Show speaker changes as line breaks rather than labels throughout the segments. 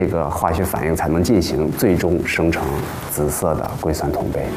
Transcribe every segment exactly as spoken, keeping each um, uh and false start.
这个化学反应才能进行，最终生成紫色的硅酸铜钡。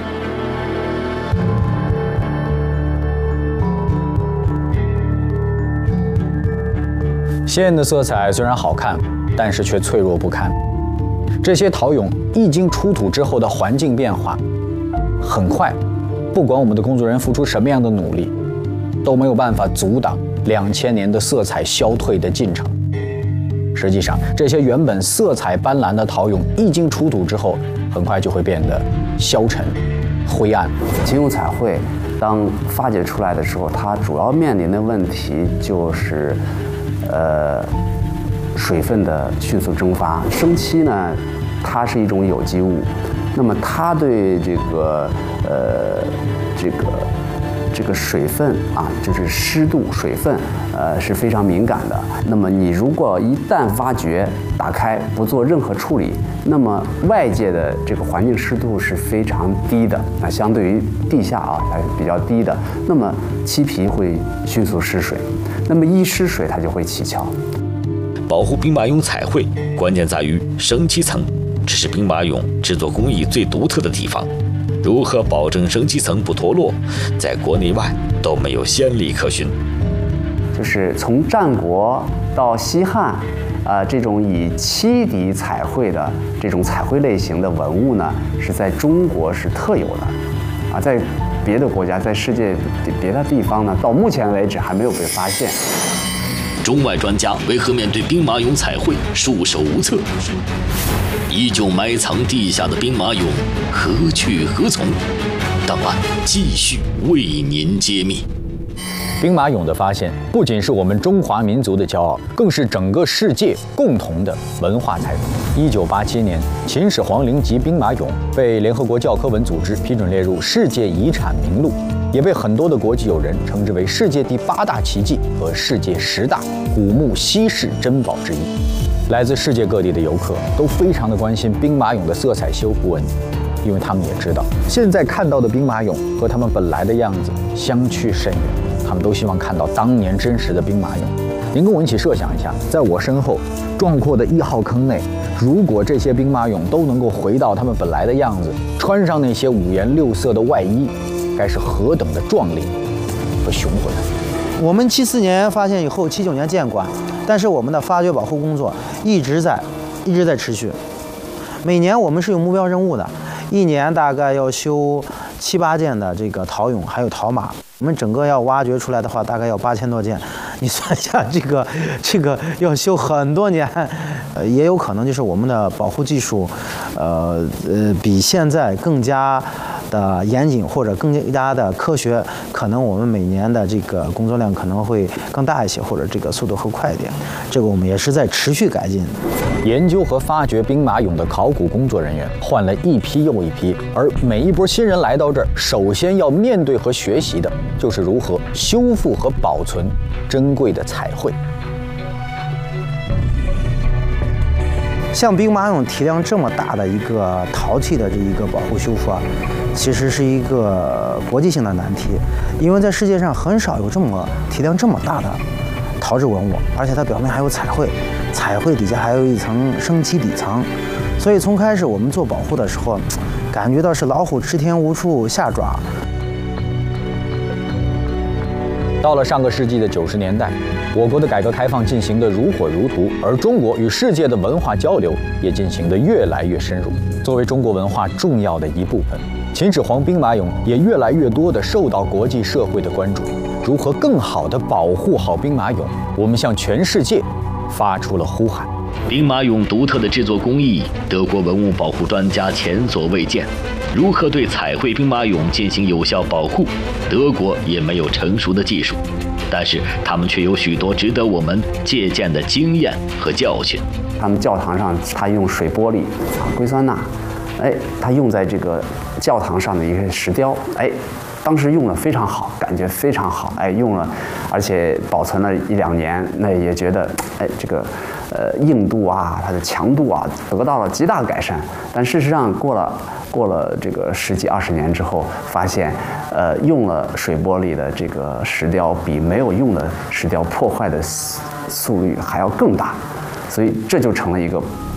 鲜艳的色彩虽然好看，但是却脆弱不堪。这些陶俑一经出土之后的环境变化，很快，不管我们的工作人员付出什么样的努力，都没有办法阻挡两千年的色彩消退的进程。实际上，这些原本色彩斑斓的陶俑一经出土之后，很快就会变得消沉、灰暗。
青釉彩绘当发掘出来的时候，它主要面临的问题就是，呃，水分的迅速蒸发。生漆呢，它是一种有机物，那么它对这个呃这个这个水分啊，就是湿度、水分，呃是非常敏感的。那么你如果一旦挖掘、打开，不做任何处理，那么外界的这个环境湿度是非常低的，那相对于地下啊还是比较低的。那么漆皮会迅速失水，那么一失水它就会起翘。
保护兵马俑彩绘关键在于生漆层，这是兵马俑制作工艺最独特的地方。如何保证生漆层不脱落，在国内外都没有先例可循。
就是从战国到西汉，啊、呃，这种以漆底彩绘的这种彩绘类型的文物呢，是在中国是特有的，啊，在别的国家，在世界别的地方呢，到目前为止还没有被发现。
中外专家为何面对兵马俑彩绘束手无策？依旧埋藏地下的兵马俑何去何从？档案继续为您揭秘。
兵马俑的发现不仅是我们中华民族的骄傲，更是整个世界共同的文化财富。一九八七年，秦始皇陵级兵马俑被联合国教科文组织批准列入世界遗产名录，也被很多的国际友人称之为世界第八大奇迹和世界十大古墓稀世珍宝之一。来自世界各地的游客都非常的关心兵马俑的色彩修复问题，因为他们也知道，现在看到的兵马俑和他们本来的样子相去甚远，他们都希望看到当年真实的兵马俑。您跟我一起设想一下，在我身后壮阔的一号坑内，如果这些兵马俑都能够回到他们本来的样子，穿上那些五颜六色的外衣，该是何等的壮丽和雄浑。
我们七四年发现以后，七九年建馆，但是我们的发掘保护工作一直在一直在持续。每年我们是有目标任务的，一年大概要修七八件的这个陶俑，还有陶马。我们整个要挖掘出来的话，大概要八千多件。你算一下，这个这个要修很多年，呃，也有可能就是我们的保护技术，呃呃，比现在更加的严谨或者更加的科学，可能我们每年的这个工作量可能会更大一些，或者这个速度会快一点。这个我们也是在持续改进的。
研究和发掘兵马俑的考古工作人员换了一批又一批，而每一波新人来到这儿，首先要面对和学习的就是如何修复和保存珍贵的彩绘。
像兵马俑体量这么大的一个陶器的这一个保护修复啊，其实是一个国际性的难题，因为在世界上很少有这么体量这么大的陶制文物，而且它表面还有彩绘，彩绘底下还有一层生漆底层，所以从开始我们做保护的时候，感觉到是老虎吃天无处下爪。
到了上个世纪的九十年代，我国的改革开放进行得如火如荼，而中国与世界的文化交流也进行得越来越深入。作为中国文化重要的一部分，秦始皇兵马俑也越来越多地受到国际社会的关注。如何更好地保护好兵马俑，我们向全世界发出了呼喊。
兵马俑独特的制作工艺，德国文物保护专家前所未见。如何对彩绘兵马俑进行有效保护，德国也没有成熟的技术，但是他们却有许多值得我们借鉴的经验和教训。
他们教堂上，他用水玻璃啊，硅酸钠，哎，他用在这个教堂上的一个石雕，哎，当时用的非常好，感觉非常好，哎，用了，而且保存了一两年，那也觉得，哎，这个，呃，硬度啊，它的强度啊，得到了极大的改善。但事实上，过了过了这个十几二十年之后，发现，呃，用了水玻璃的这个石雕，比没有用的石雕破坏的速率还要更大，所以这就成了一个